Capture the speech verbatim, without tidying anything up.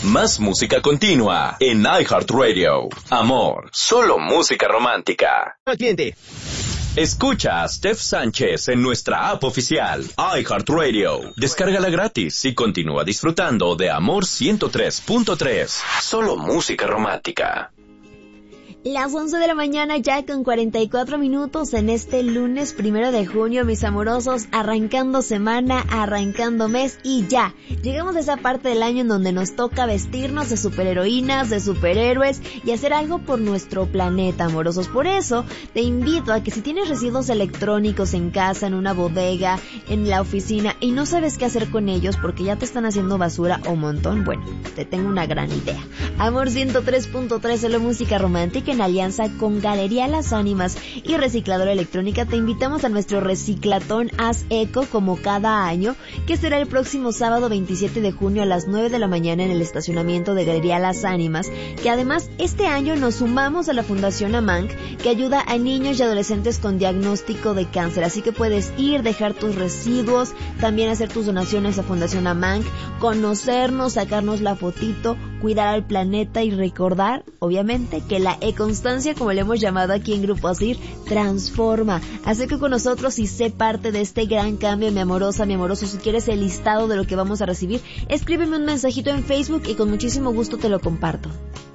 Más música continua en iHeartRadio. Amor, solo música romántica. Al cliente. Escucha a Steph Sánchez en nuestra app oficial, iHeartRadio. Descárgala gratis y continúa disfrutando de Amor ciento tres punto tres. Solo música romántica. Las once de la mañana ya con cuarenta y cuatro minutos en este lunes primero de junio, mis amorosos, arrancando semana, arrancando mes y ya. Llegamos a esa parte del año en donde nos toca vestirnos de superheroínas, de superhéroes y hacer algo por nuestro planeta, amorosos. Por eso te invito a que si tienes residuos electrónicos en casa, en una bodega, en la oficina y no sabes qué hacer con ellos porque ya te están haciendo basura o montón, bueno, te tengo una gran idea. Amor ciento tres punto tres, solo música romántica. En alianza con Galería Las Ánimas y Recicladora Electrónica te invitamos a nuestro reciclatón Haz Eco como cada año, que será el próximo sábado veintisiete de junio a las nueve de la mañana en el estacionamiento de Galería Las Ánimas, que además este año nos sumamos a la Fundación AMANC, que ayuda a niños y adolescentes con diagnóstico de cáncer, así que puedes ir, dejar tus residuos, también hacer tus donaciones a Fundación AMANC, conocernos, sacarnos la fotito, cuidar al planeta y recordar, obviamente, que la e-constancia, como le hemos llamado aquí en Grupo Asir, transforma. Así que con nosotros y sé parte de este gran cambio, mi amorosa, mi amoroso. Si quieres el listado de lo que vamos a recibir, escríbeme un mensajito en Facebook y con muchísimo gusto te lo comparto.